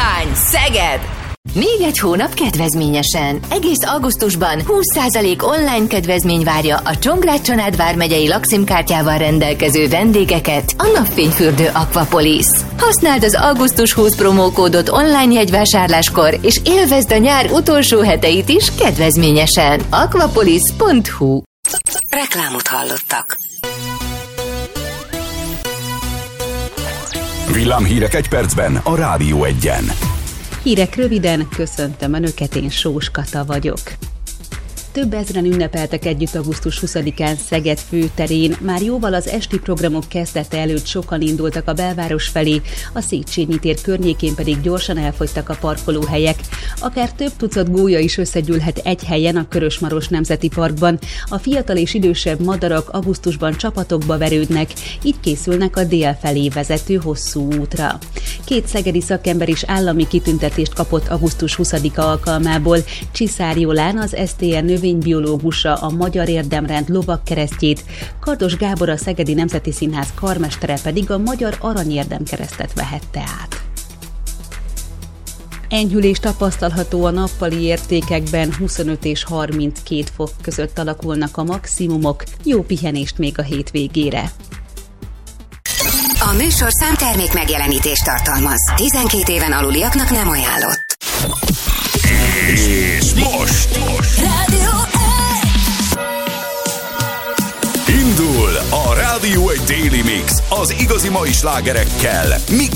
Király, Szeged! Még egy hónap kedvezményesen. Egész augusztusban 20% online kedvezmény várja a Csongrád Csanád vármegyei lakcímkártyával rendelkező vendégeket a Napfényfürdő Aquapolis. Használd az augusztus 20 promókódot online jegyvásárláskor, és élvezd a nyár utolsó heteit is kedvezményesen. aquapolis.hu. Reklámot hallottak. Villámhírek egy percben a Rádió 1-en. Hírek röviden, köszöntöm Önöket, én Sós Kata vagyok. Több ezren ünnepeltek együtt augusztus 20-án Szeged főterén, már jóval az esti programok kezdete előtt sokan indultak a belváros felé, a Széchenyi tér környékén pedig gyorsan elfogytak a parkolóhelyek. Akár több tucat gólya is összegyűlhet egy helyen a Körös-Maros Nemzeti Parkban. A fiatal és idősebb madarak augusztusban csapatokba verődnek, így készülnek a dél felé vezető hosszú útra. 2 szegedi szakember is állami kitüntetést kapott augusztus 20-a alkalmából. Csiszár Jolán, az SZTR növénybiológusa, a Magyar Érdemrend lovagkeresztjét, Kardos Gábor, a Szegedi Nemzeti Színház karmestere pedig a Magyar Aranyérdemkeresztet vehette át. Enyhülés tapasztalható a nappali értékekben, 25 és 32 fok között alakulnak a maximumok, jó pihenést még a hétvégére. A műsorszám termék megjelenítést tartalmaz. 12 éven aluliaknak nem ajánlott. És most Rádió 1! indul a Rádió 1 Daily Mix az igazi mai slágerekkel.